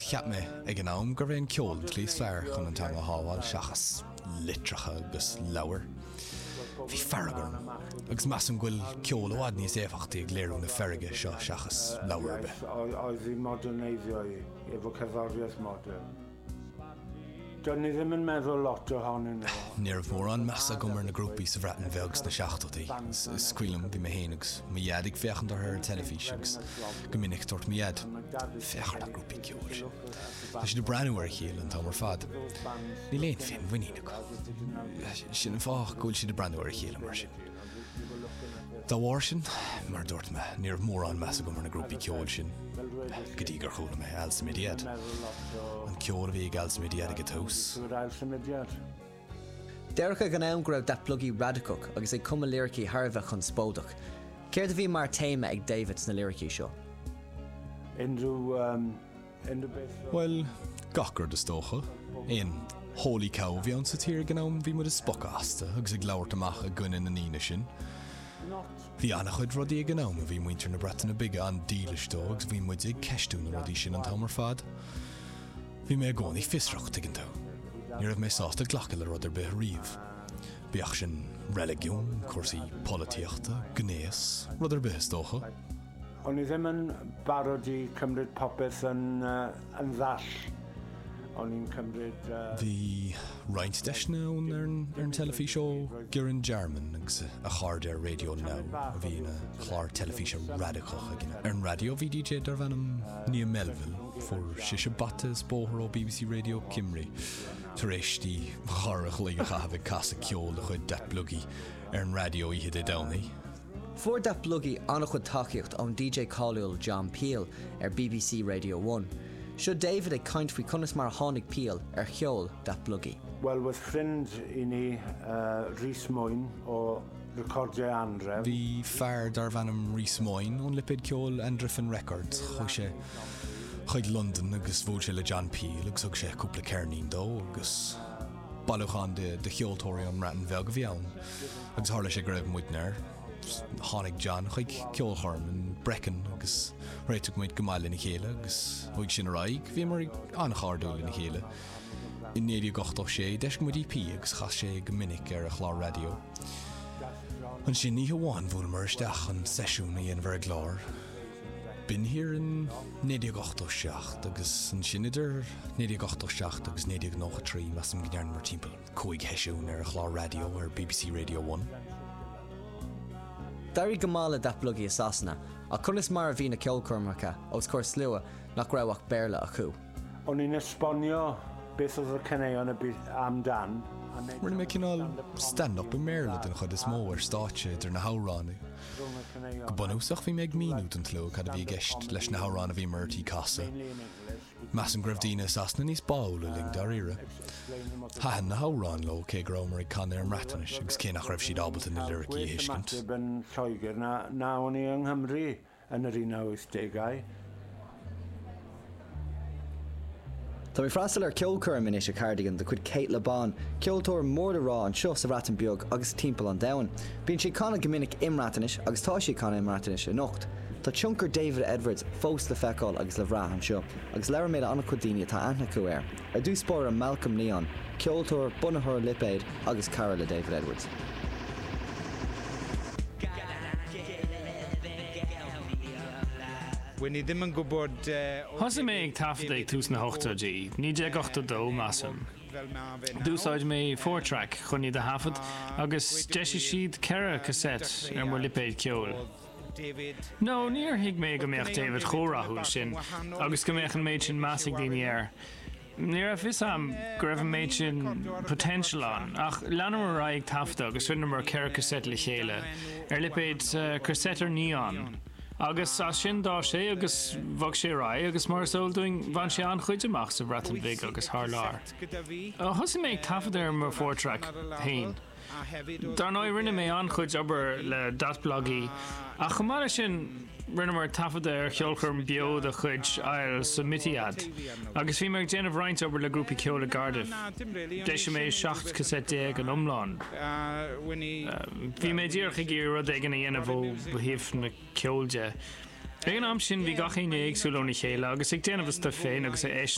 cheap me ag an am gur bhéon ceol tlís fear chun an teanga hábháil seachas litracha agus leabhar. Bhí ferragarm, agus meas an ghfuil ceol óhad níos éfachtaí ag léirú na ferrige seo seachas leabhar be. Oedd hi moderneiddio i, efo cerddoriaeth modern. Do'n ni ddim yn meddwl lot ohonyn nhw. Níor mór an measa gomar na grúpaí sa bhreatain bheags na seachtaí. Scuilm bhí me héanagus, mi iad ag fechan ar ar telefíseags, go minic tuairt mi iad fechar na grúpaí ceol. Tá si do breanúir chéal an tamar fad. Ní léon féin bhaíine go. Sin an fách gúil si do breanúir chéal mar sin. Tá bhhair sin, mar dúirt me, níor mór an measa gomar na grúpaí ceol sin. Go dtí gur chúla me eilsa midiad. An ceol bhí ag eilsa midiad ag a tós. Deircha gan am go raibh datplugí Radicoch agus ag cuma lyricí Harbheith chun spódach. Céir bhí mar téime ag David na lyricí seo? Well, gachar de stócha. Éon Holy Cow bhí an sa tír gan am bhí mu a spocasta agus ag leabhart amach a gunn na níine sin. Bhí annach chuid rodí ag an am a bhí muintear na bretain na bige an dílistó agus bhí muid ag ceistú na rodí sin an tamar fad. Bhí mé gcónaí fisreacht ag an tó. Ní raibh mé sásta ghlacha le rudidir bith riamh. Bíach sin religiún, cuasaí polítíochta, gnéas, rudidir bith tócha. O'n i ddim yn barod i cymryd popeth yn ddall. O'n i'n cymryd... Bhí roint deisna ón ar an telefísio Geraint Jarman agus a chard ar Radio Now a bhí na chláir telefísio Radicoch agin. Ar an radio bhí DJ dar bhanam Nia Melville for sisha batas bóthar ó BBC Radio Cymru. Tar éis tí charach lígacha a bheith casa ceol a chuid datplugí ar an radio iad é downaí. Fuair datplugí annach chud tacaíocht ón DJ Cáiliúil John Peel ar BBC Radio 1. Seo David ag caint faoi conas mar tháinig Peel ar cheol datplugí. Wel, was ffrind i ni Rhys Moyn o recordiau Andref. Bhí fear dar bhanam Rhys Moyn ón lipid ceol Andreffen Records chuid London agus bhúil sé le John Peel agus ag sé cúpla cearnín dó agus bailúchan de cheoltóirí an mreatain bheag bhí ann agus tharla sé go raibh muidneir. Tháinig John chuig ceolcharm an Brecon agus réitú muid go maiile na chéile agus bhuaig sin raig bhí mar annach ardúil na chéile. I 1987 deis muid EP agus chas sé go minic ar a chlár radio. An sin ní hamháin bhfuil mar isteach an seisiún na dhéanamh ar glár. Bin hier in 1987 agus an sin idir 1987 agus 1993 mas am gnearn mar timppel cúig heisiún ar a chlár radio ar BBC Radio 1. Darí go mála datplugí is asna, a chunas mar a bhí na ceolcurmacha os chuir slua nach raibhach béarla acu. O'n i'n esbonio beth oedd y caneuon amdan. Rwy'n mé cinál stand-up in Maryland an chud is mó ar stáitse idir na háránna. Go bunúsach bhí méid mínút an tlú cad a bhí gceist leis na háránna bhí martí casa. Meas an greibhdíine asna níos bála ling dar ire. Thahan na hárán lo cé grámar ag can ar an mreatanis agus cé nach raibh siad ábalta na lyricí a hiiscint. Ben Lloegr na o'n i yng Nghymru yn yr 1980au. Tá mé freastal ar ceolcurm in éis a cardigan de chuid Kate Laban, ceoltóir mór de rá an seo sa Ratan beag agus timppel an dain. Bíonn sé canna gomininic imrátanis agus tá sé canna imrátanis in nocht. Tá tionkur David Edwards fós le feicáil agus le bhrá an seo, agus leir méid anna chudíine tá aithne acu air. A dús spóir an Malcolm Leon, ceoltóir bunathir lipéid agus cara le David Edwards. Winni ddim yn gwybod... Hosa mé ag tafdaigh tús na hochtadí, ní dé gachta dó masam. Dúsáid mé 4-track chuní de hafad agus deisi siad ceire cassette ar mar lipéid ceol. No, níor hiig mé go méach David chórathú sin agus go méach an méid sin másig daoine air. Níor a fis am go raibh an méid sin potential an, ach leanam ar ag tafda agus rinne mar ceire cassette le chéile ar lipéid cassette ar neon. Agus as sin dá sé agus bhag sé rá agus mar sóilúing bhain sé an chuid amach sa Ratan Big agus thar lár. Thosa mé ag tafad ar mar 4-track hain. Dar nó rinne mé an chuid aber le datplugí a chumara sin rinne mar tafad ar cheolcurm bio de chuid ail sa mitiad. Agus bhí mar déanamh roint aber le grúpi ceol a Cardiff. Deis mé 7 cassette an umláin. Bhí mé díoch ag iar rud ag an dhéanamh ó bhíomh na ceolde. Ag an am sin bhí gach aoine agsúil óna chéile agus ag déanamh sta féin agus é